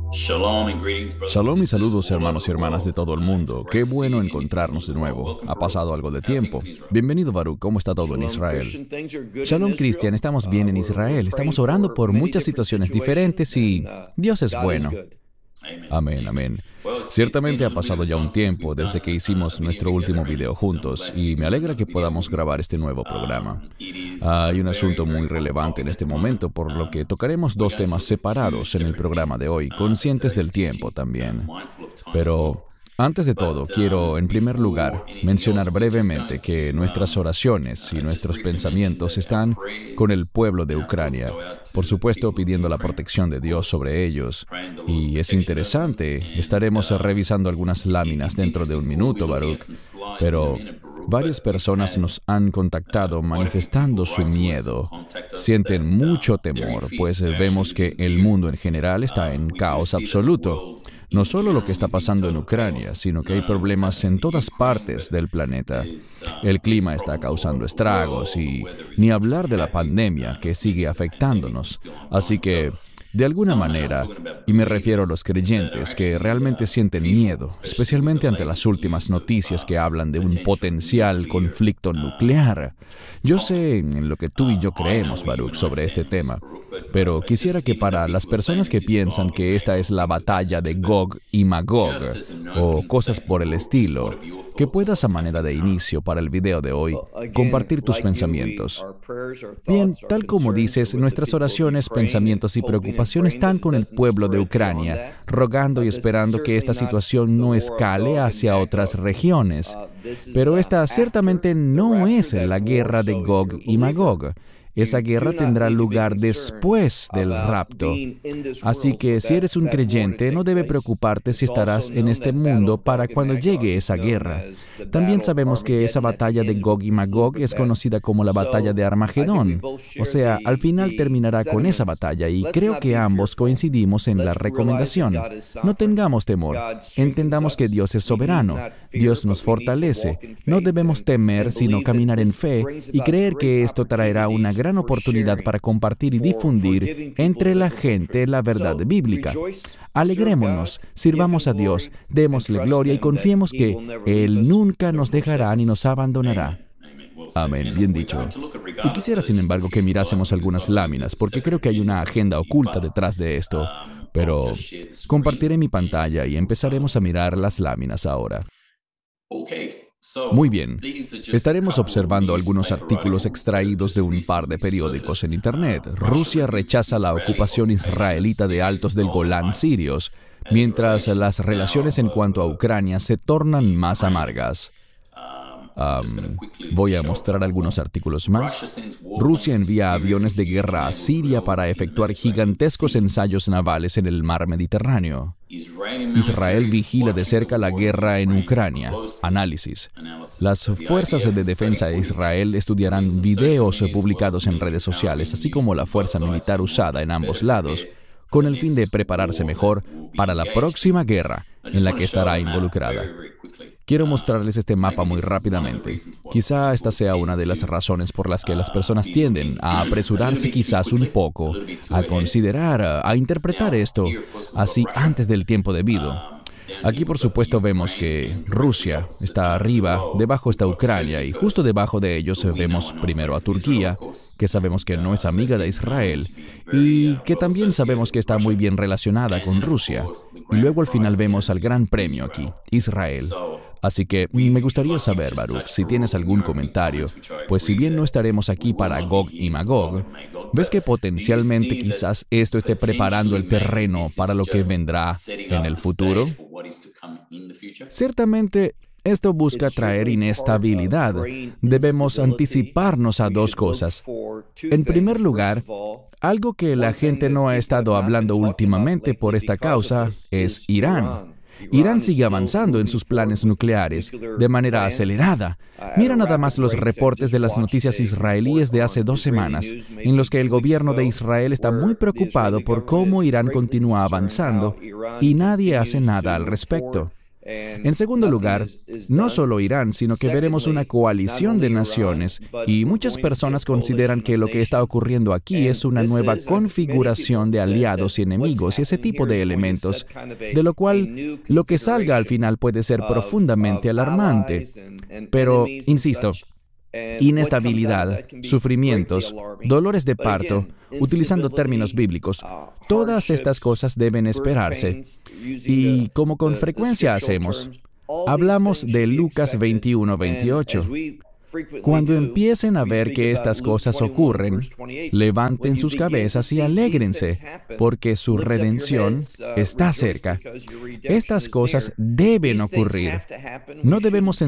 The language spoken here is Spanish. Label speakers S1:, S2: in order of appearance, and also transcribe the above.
S1: Shalom y saludos, hermanos y hermanas de todo el mundo. Qué bueno encontrarnos de nuevo. Ha pasado algo de tiempo. Bienvenido, Baruch. ¿Cómo está todo en Israel? Shalom, Cristian. Estamos bien en Israel. Estamos orando por muchas situaciones diferentes y Dios es bueno. Amén, amén. Ciertamente ha pasado ya un tiempo desde que hicimos nuestro último video juntos y me alegra que podamos grabar este nuevo programa. Hay un asunto muy relevante en este momento, por lo que tocaremos dos temas separados en el programa de hoy, conscientes del tiempo también. Pero antes de todo, quiero, en primer lugar, mencionar brevemente que nuestras oraciones y nuestros pensamientos están con el pueblo de Ucrania, por supuesto pidiendo la protección de Dios sobre ellos. Y es interesante, estaremos revisando algunas láminas dentro de un minuto, Baruch, pero varias personas nos han contactado manifestando su miedo. Sienten mucho temor, pues vemos que el mundo en general está en caos absoluto. No solo lo que está pasando en Ucrania, sino que hay problemas en todas partes del planeta. El clima está causando estragos y ni hablar de la pandemia que sigue afectándonos. Así que, de alguna manera, y me refiero a los creyentes que realmente sienten miedo, especialmente ante las últimas noticias que hablan de un potencial conflicto nuclear. Yo sé en lo que tú y yo creemos, Baruch, sobre este tema, pero quisiera que para las personas que piensan que esta es la batalla de Gog y Magog, o cosas por el estilo, que puedas a manera de inicio para el video de hoy, compartir tus pensamientos. Bien, tal como dices, nuestras oraciones, pensamientos y preocupaciones están con el pueblo de Ucrania, rogando y esperando que esta situación no escale hacia otras regiones. Pero esta ciertamente no es la guerra de Gog y Magog. Esa guerra tendrá lugar después del rapto. Así que si eres un creyente, no debe preocuparte si estarás en este mundo para cuando llegue esa guerra. También sabemos que esa batalla de Gog y Magog es conocida como la batalla de Armagedón. O sea, al final terminará con esa batalla y creo que ambos coincidimos en la recomendación. No tengamos temor. Entendamos que Dios es soberano. Dios nos fortalece. No debemos temer, sino caminar en fe y creer que esto traerá una gran oportunidad para compartir y difundir entre la gente la verdad bíblica. Alegrémonos, sirvamos a Dios, démosle gloria y confiemos que Él nunca nos dejará ni nos abandonará. Amén, bien dicho. Y quisiera, sin embargo, que mirásemos algunas láminas, porque creo que hay una agenda oculta detrás de esto. Pero compartiré mi pantalla y empezaremos a mirar las láminas ahora. Muy bien, estaremos observando algunos artículos extraídos de un par de periódicos en Internet. Rusia rechaza la ocupación israelita de altos del Golán sirios, mientras las relaciones en cuanto a Ucrania se tornan más amargas. Voy a mostrar algunos artículos más. Rusia envía aviones de guerra a Siria para efectuar gigantescos ensayos navales en el mar Mediterráneo. Israel vigila de cerca la guerra en Ucrania. Análisis. Las fuerzas de defensa de Israel estudiarán videos publicados en redes sociales, así como la fuerza militar usada en ambos lados, con el fin de prepararse mejor para la próxima guerra en la que estará involucrada. Quiero mostrarles este mapa muy rápidamente. Quizá esta sea una de las razones por las que las personas tienden a apresurarse quizás un poco, a considerar, a interpretar esto así antes del tiempo debido. Aquí, por supuesto, vemos que Rusia está arriba, debajo está Ucrania, y justo debajo de ellos vemos primero a Turquía, que sabemos que no es amiga de Israel, y que también sabemos que está muy bien relacionada con Rusia. Y luego al final vemos al gran premio aquí, Israel. Así que me gustaría saber, Baruch, si tienes algún comentario, pues si bien no estaremos aquí para Gog y Magog, ¿ves que potencialmente quizás esto esté preparando el terreno para lo que vendrá en el futuro? Ciertamente, esto busca traer inestabilidad. Debemos anticiparnos a dos cosas. En primer lugar, algo que la gente no ha estado hablando últimamente por esta causa es Irán. Irán sigue avanzando en sus planes nucleares de manera acelerada. Mira nada más los reportes de las noticias israelíes de hace 2 semanas, en los que el gobierno de Israel está muy preocupado por cómo Irán continúa avanzando y nadie hace nada al respecto. En segundo lugar, no solo Irán, sino que veremos una coalición de naciones, y muchas personas consideran que lo que está ocurriendo aquí es una nueva configuración de aliados y enemigos y ese tipo de elementos, de lo cual lo que salga al final puede ser profundamente alarmante. Pero, insisto, inestabilidad, sufrimientos, dolores de parto, utilizando términos bíblicos, todas estas cosas deben esperarse. Y como con frecuencia hacemos, hablamos de Lucas 21:28. Cuando empiecen a ver que estas cosas ocurren, levanten sus cabezas y alégrense, porque su redención está cerca. Estas cosas deben ocurrir. No debemos